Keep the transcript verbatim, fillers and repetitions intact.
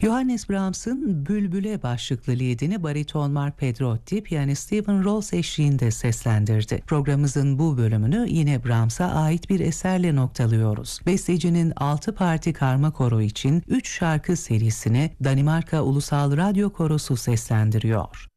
Johannes Brahms'ın Bülbüle başlıklı liedini bariton Mark Pedrotti, piyanist Steven Rolls eşliğinde seslendirdi. Programımızın bu bölümünü yine Brahms'a ait bir eserle noktalıyoruz. Bestecinin altı parti karma koro için üç şarkı serisini Danimarka Ulusal Radyo Korosu seslendiriyor.